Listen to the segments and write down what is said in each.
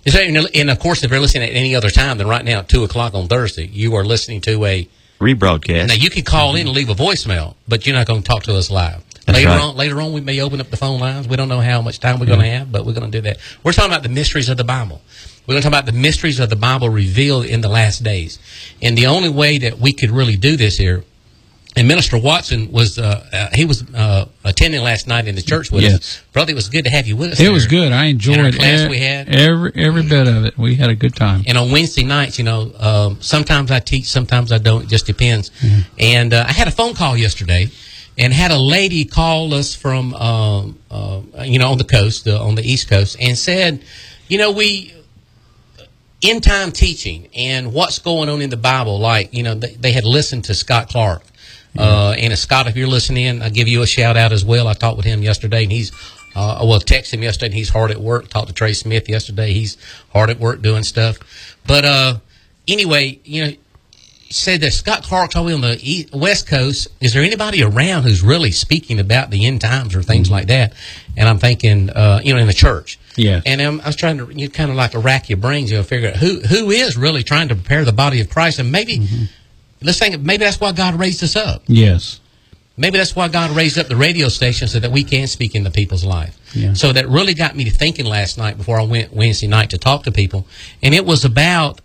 And of course, if they're listening at any other time than right now at 2:00 on Thursday, you are listening to a rebroadcast. Now you can call in and leave a voicemail, but you're not going to talk to us live. That's Later on, we may open up the phone lines. We don't know how much time we're going to have, but we're going to do that. We're talking about the mysteries of the Bible. We're going to talk about the mysteries of the Bible revealed in the last days. And the only way that we could really do this here, and Minister Watson was attending last night in the church with us. Brother, it was good to have you with us. It was good. I enjoyed our class we had. Every bit of it. We had a good time. And on Wednesday nights, sometimes I teach, sometimes I don't. It just depends. Mm-hmm. And I had a phone call yesterday. And had a lady call us from, on the coast, on the East Coast, and said, we end time teaching and what's going on in the Bible. Like, they had listened to Scott Clark. And Scott, if you're listening, I'll give you a shout out as well. I talked with him yesterday, and he's, texted him yesterday, and he's hard at work. Talked to Trey Smith yesterday. He's hard at work doing stuff. But anyway, said that Scott Clark's always on the West Coast. Is there anybody around who's really speaking about the end times or things like that? And I'm thinking, in the church. Yeah. And I was trying to, kind of like to rack your brains, figure out who is really trying to prepare the body of Christ. And maybe, let's think, maybe that's why God raised us up. Yes. Maybe that's why God raised up the radio station so that we can speak into people's life. Yeah. So that really got me to thinking last night before I went Wednesday night to talk to people. And it was about,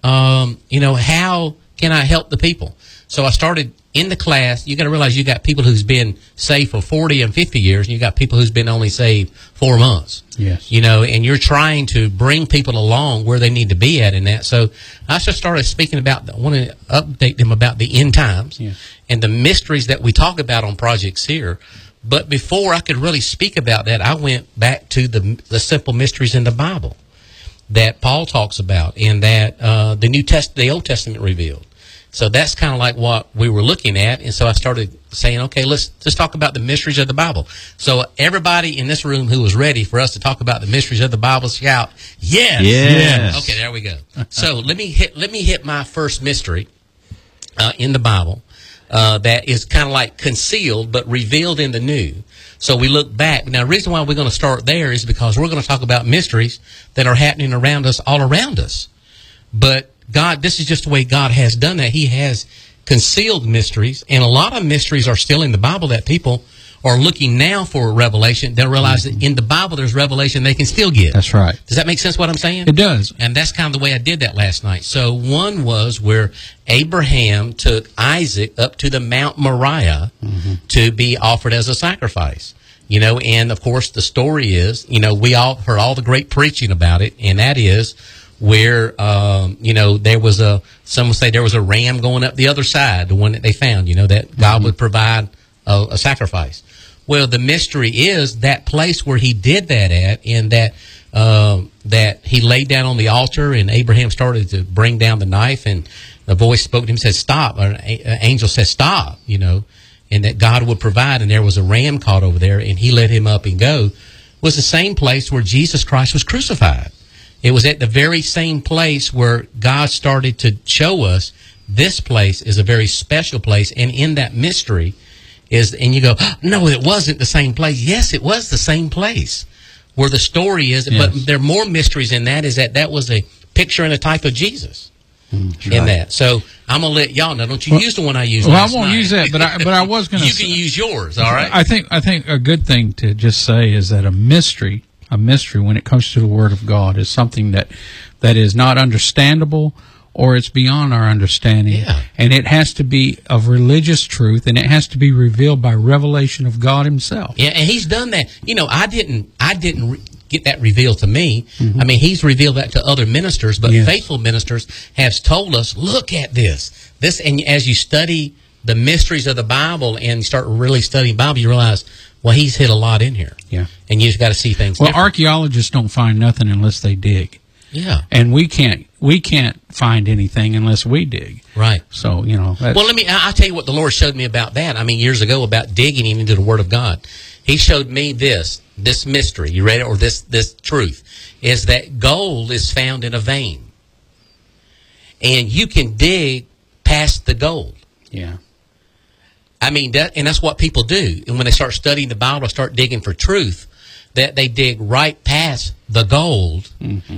how can I help the people? So I started in the class. You got to realize you got people who's been saved for 40 and 50 years, and you got people who's been only saved 4 months. Yes. And you're trying to bring people along where they need to be at in that. So I just started speaking about, I want to update them about the end times and the mysteries that we talk about on Projects Here. But before I could really speak about that, I went back to the simple mysteries in the Bible that Paul talks about and that the Old Testament revealed. So that's kind of like what we were looking at. And so I started saying, okay, let's talk about the mysteries of the Bible. So everybody in this room who was ready for us to talk about the mysteries of the Bible, shout, yes. Yes. Okay, there we go. So let me hit my first mystery in the Bible that is kind of like concealed but revealed in the New. So we look back. Now, the reason why we're going to start there is because we're going to talk about mysteries that are happening around us, all around us. But God, this is just the way God has done that. He has concealed mysteries, and a lot of mysteries are still in the Bible that people are looking now for revelation. They'll realize that in the Bible there's revelation they can still get. That's right. Does that make sense what I'm saying? It does. And that's kind of the way I did that last night. So one was where Abraham took Isaac up to the Mount Moriah to be offered as a sacrifice. And of course the story is, we all heard all the great preaching about it, and that is where, there was some would say there was a ram going up the other side, the one that they found, that God would provide a sacrifice. Well, the mystery is that place where he did that at, and that he laid down on the altar, and Abraham started to bring down the knife, and the voice spoke to him and said, stop, or an angel said, stop, and that God would provide, and there was a ram caught over there, and he let him up and go, was the same place where Jesus Christ was crucified. It was at the very same place where God started to show us this place is a very special place. And in that mystery and you go, no, it wasn't the same place. Yes, it was the same place where the story is. Yes. But there are more mysteries in that, is that was a picture and a type of Jesus in that. So I'm going to let y'all know. Don't you use the one I used last I won't night. use that, but I was going to You can use yours, all right? I think a good thing to just say is that a mystery when it comes to the Word of God is something that is not understandable, or it's beyond our understanding. Yeah. And it has to be of religious truth, and it has to be revealed by revelation of God himself. Yeah, and he's done that. I didn't get that revealed to me. I mean, he's revealed that to other ministers, but faithful ministers have told us, look at this. And as you study the mysteries of the Bible and you start really studying the Bible, you realize, well, he's hit a lot in here. Yeah. And you just got to see things Well, different. archaeologists don't find nothing unless they dig. Yeah. And we can't find anything unless we dig. Right. So, Well, I'll tell you what the Lord showed me about that. I mean, years ago, about digging into the Word of God. He showed me this mystery. You ready? Or this truth is that gold is found in a vein. And you can dig past the gold. Yeah. I mean, that's what people do. And when they start studying the Bible, start digging for truth, that they dig right past the gold,